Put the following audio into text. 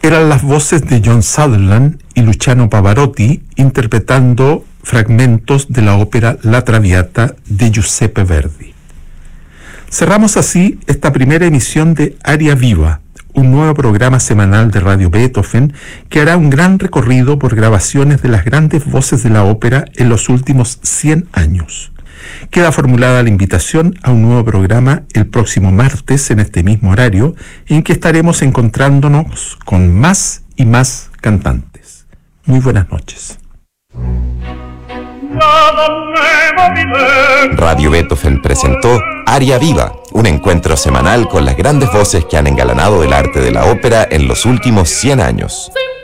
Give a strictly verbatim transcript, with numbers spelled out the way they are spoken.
eran las voces de John Sutherland y Luciano Pavarotti interpretando fragmentos de la ópera La Traviata de Giuseppe Verdi. Cerramos así esta primera emisión de Aria Viva, un nuevo programa semanal de Radio Beethoven que hará un gran recorrido por grabaciones de las grandes voces de la ópera en los últimos cien años. Queda formulada la invitación a un nuevo programa el próximo martes en este mismo horario, en que estaremos encontrándonos con más y más cantantes. Muy buenas noches. Radio Beethoven presentó Aria Viva, un encuentro semanal con las grandes voces que han engalanado el arte de la ópera en los últimos cien años.